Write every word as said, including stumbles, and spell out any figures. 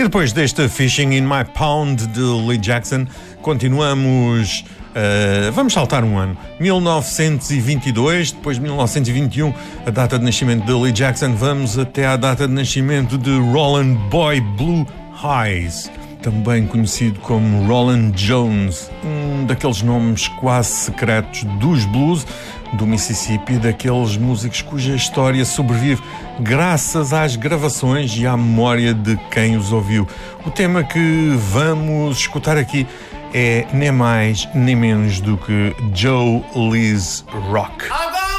depois deste Fishing in My Pond de Lee Jackson, continuamos. Uh, vamos saltar um ano. mil novecentos e vinte e dois, depois de mil novecentos e vinte e um, a data de nascimento de Lee Jackson. Vamos até à data de nascimento de Roland Boy Blue Eyes, também conhecido como Roland Jones, um daqueles nomes quase secretos dos blues do Mississippi, daqueles músicos cuja história sobrevive graças às gravações e à memória de quem os ouviu. O tema que vamos escutar aqui é nem mais nem menos do que Joe Lee's Rock.